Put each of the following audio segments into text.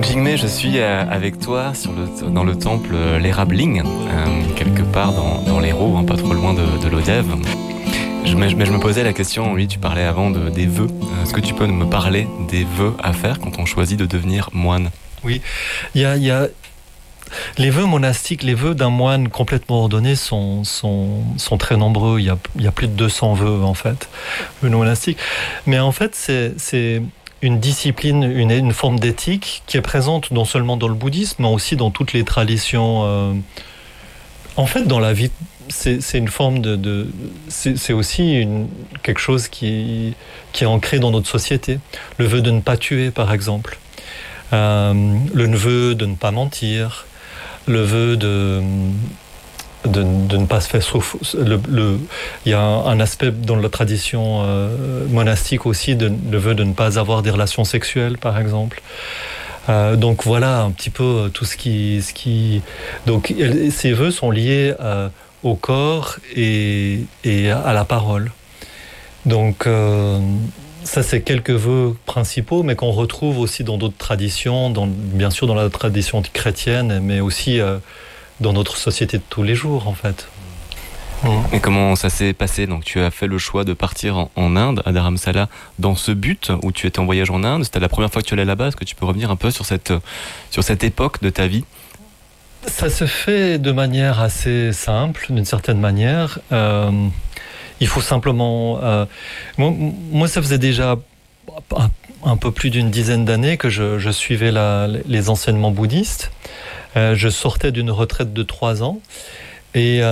Donc Jigmé, je suis avec toi dans le temple l'Érabling, quelque part dans l'Hérault, pas trop loin de l'Odève. Mais je me posais la question, oui, tu parlais avant des vœux. Est-ce que tu peux me parler des vœux à faire quand on choisit de devenir moine ? Oui, il y a les vœux monastiques, les vœux d'un moine complètement ordonné sont très nombreux. Il y a plus de 200 vœux en fait, vœux monastiques. Mais en fait, c'est une discipline, une forme d'éthique qui est présente non seulement dans le bouddhisme, mais aussi dans toutes les traditions. En fait, dans la vie, c'est une forme c'est aussi quelque chose qui est ancré dans notre société. Le vœu de ne pas tuer, par exemple. Le vœu de ne pas mentir. Le vœu de ne pas se faire souffrir. Il y a un aspect dans la tradition monastique aussi, le vœu de ne pas avoir des relations sexuelles, par exemple. Donc voilà un petit peu tout ce qui... Donc ces vœux sont liés au corps et à la parole. Donc ça, c'est quelques vœux principaux, mais qu'on retrouve aussi dans d'autres traditions, bien sûr dans la tradition chrétienne, mais aussi dans notre société de tous les jours, en fait. Et comment ça s'est passé ? Donc tu as fait le choix de partir en Inde, à Dharamsala, dans ce but où tu étais en voyage en Inde. C'était la première fois que tu allais là-bas. Est-ce que tu peux revenir un peu sur cette époque de ta vie ? Ça se fait de manière assez simple, d'une certaine manière. Il faut simplement... moi, ça faisait déjà un peu plus d'une dizaine d'années que je suivais les enseignements bouddhistes. Je sortais d'une retraite de 3 ans. Et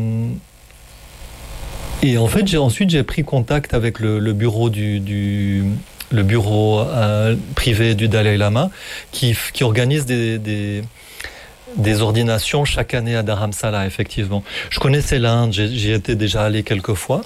en fait, ensuite, j'ai pris contact avec le bureau le bureau privé du Dalai Lama qui organise des ordinations chaque année à Dharamsala, effectivement. Je connaissais l'Inde, j'y étais déjà allé quelques fois.